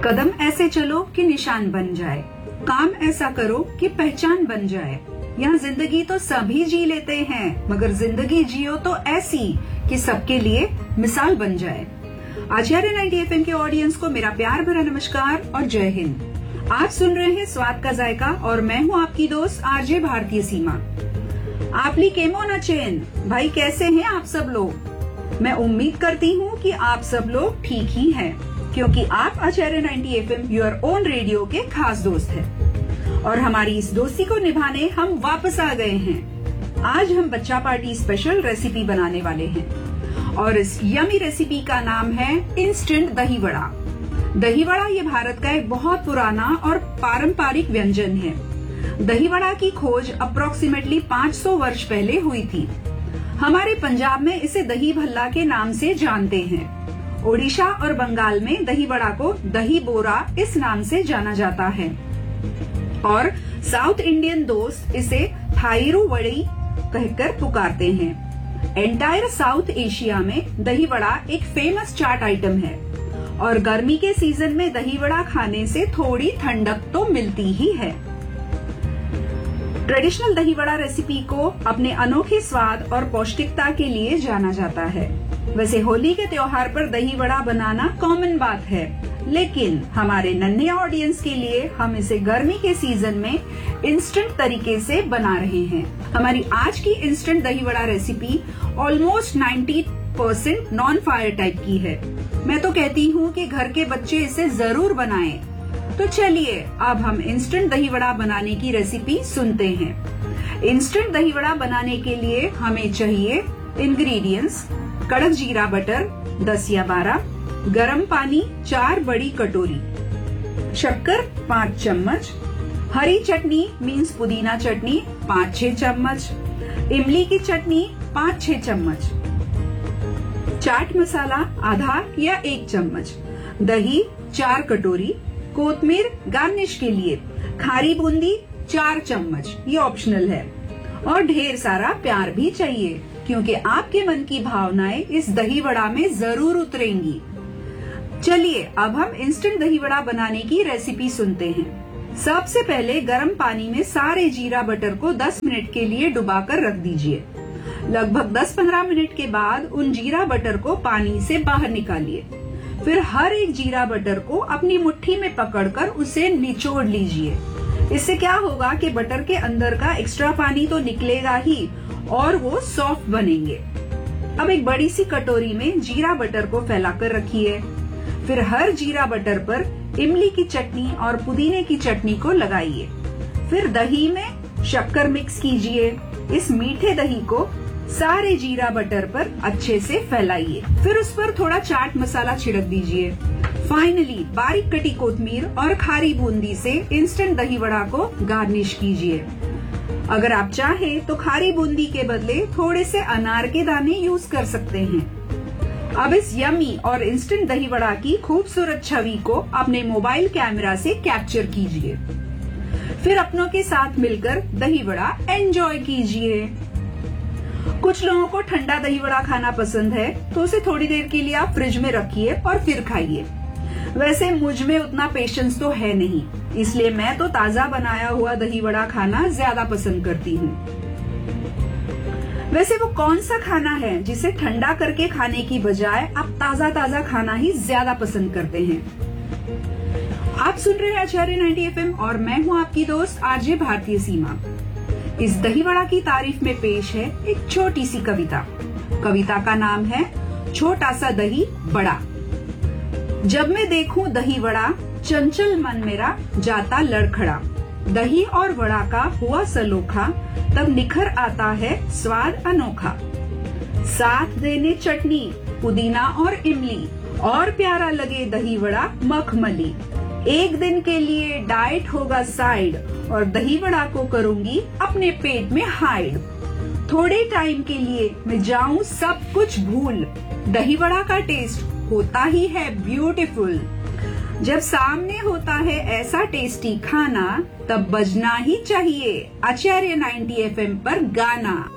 कदम ऐसे चलो कि निशान बन जाए, काम ऐसा करो कि पहचान बन जाए। यहाँ जिंदगी तो सभी जी लेते हैं, मगर जिंदगी जियो तो ऐसी कि सबके लिए मिसाल बन जाए। आचार्य 90 FM के ऑडियंस को मेरा प्यार भरा नमस्कार और जय हिंद। आप सुन रहे हैं स्वाद का जायका और मैं हूँ आपकी दोस्त आरजे भारतीय सीमा। आपली केमोन अचेन भाई, कैसे हैं आप सब लोग? मैं उम्मीद करती हूँ कि आप सब लोग ठीक ही हैं, क्योंकि आप आचार्य 90 FM योर ओन रेडियो के खास दोस्त हैं। और हमारी इस दोस्ती को निभाने हम वापस आ गए हैं। आज हम बच्चा पार्टी स्पेशल रेसिपी बनाने वाले हैं और इस यमी रेसिपी का नाम है इंस्टेंट दही वड़ा। दही वड़ा ये भारत का एक बहुत पुराना और पारंपरिक व्यंजन है। दही वड़ा की खोज अप्रोक्सीमेटली 500 वर्ष पहले हुई थी। हमारे पंजाब में इसे दही भल्ला के नाम से जानते हैं। ओडिशा और बंगाल में दही वड़ा को दही बोरा इस नाम से जाना जाता है और साउथ इंडियन दोस्त इसे थाइरू वड़ी कहकर पुकारते हैं। एंटायर साउथ एशिया में दही वड़ा एक फेमस चाट आइटम है और गर्मी के सीजन में दही वड़ा खाने से थोड़ी ठंडक तो मिलती ही है। ट्रेडिशनल दही वड़ा रेसिपी को अपने अनोखे स्वाद और पौष्टिकता के लिए जाना जाता है। वैसे होली के त्योहार पर दही वड़ा बनाना कॉमन बात है, लेकिन हमारे नन्हे ऑडियंस के लिए हम इसे गर्मी के सीजन में इंस्टेंट तरीके से बना रहे हैं। हमारी आज की इंस्टेंट दही vada recipe almost 90% non fire type की है। मैं तो कहती हूँ कि घर के बच्चे इसे जरूर बनाएं। तो चलिए अब हम इंस्टेंट दही वड़ा बनाने की रेसिपी सुनते हैं। इंस्टेंट दही वड़ा बनाने के लिए हमें चाहिए इंग्रेडिएंट्स: कड़क जीरा बटर 10 या 12, गरम पानी 4 बड़ी कटोरी, शक्कर 5 चम्मच, हरी चटनी मीन्स पुदीना चटनी 5-6 चम्मच, इमली की चटनी 5-6 चम्मच, चाट मसाला आधा या 1 चम्मच, दही 4 कटोरी, कोतमीर गार्निश के लिए, खारी बूंदी 4 चम्मच, ये ऑप्शनल है, और ढेर सारा प्यार भी चाहिए क्योंकि आपके मन की भावनाएं इस दही वड़ा में जरूर उतरेंगी। चलिए अब हम इंस्टेंट दही वड़ा बनाने की रेसिपी सुनते हैं। सबसे पहले गर्म पानी में सारे जीरा बटर को 10 मिनट के लिए डुबाकर रख दीजिए। लगभग 10-15 मिनट के बाद उन जीरा बटर को पानी से बाहर निकालिए। फिर हर एक जीरा बटर को अपनी मुट्ठी में पकड़कर उसे निचोड़ लीजिए। इससे क्या होगा कि बटर के अंदर का एक्स्ट्रा पानी तो निकलेगा ही और वो सॉफ्ट बनेंगे। अब एक बड़ी सी कटोरी में जीरा बटर को फैलाकर रखिए। फिर हर जीरा बटर पर इमली की चटनी और पुदीने की चटनी को लगाइए। फिर दही में शक्कर मिक्स कीजिए। इस मीठे दही को सारे जीरा बटर पर अच्छे से फैलाइए। फिर उस पर थोड़ा चाट मसाला छिड़क दीजिए। फाइनली बारीक कटी कोतमीर और खारी बूंदी से इंस्टेंट दही वड़ा को गार्निश कीजिए। अगर आप चाहें तो खारी बूंदी के बदले थोड़े से अनार के दाने यूज कर सकते हैं। अब इस यमी और इंस्टेंट दही वड़ा की खूबसूरत छवि को अपने मोबाइल कैमरा से कैप्चर कीजिए। फिर अपनों के साथ मिलकर दही वड़ा एंजॉय कीजिए। कुछ लोगों को ठंडा दही वड़ा खाना पसंद है तो उसे थोड़ी देर के लिए आप फ्रिज में रखिए और फिर खाइए। वैसे मुझ में उतना पेशेंस तो है नहीं, इसलिए मैं तो ताजा बनाया हुआ दही वड़ा खाना ज्यादा पसंद करती हूँ। वैसे वो कौन सा खाना है जिसे ठंडा करके खाने की बजाय आप ताजा ताजा खाना ही ज्यादा पसंद करते हैं? आप सुन रहे हैं आचार्य 90 FM और मैं हूँ आपकी दोस्त आरजे भारतीय सीमा। इस दही वड़ा की तारीफ में पेश है एक छोटी सी कविता। कविता का नाम है छोटा सा दही बड़ा। जब मैं देखूं दही वड़ा, चंचल मन मेरा जाता लड़खड़ा। दही और वड़ा का हुआ सलोखा, तब निखर आता है स्वाद अनोखा। साथ देने चटनी पुदीना और इमली, और प्यारा लगे दही वड़ा मखमली। एक दिन के लिए डाइट होगा साइड, और दही वड़ा को करूंगी अपने पेट में हाइड। थोड़े टाइम के लिए मैं जाऊं सब कुछ भूल, दही वड़ा का टेस्ट होता ही है ब्यूटीफुल। जब सामने होता है ऐसा टेस्टी खाना, तब बजना ही चाहिए आचार्य 90 FM पर गाना।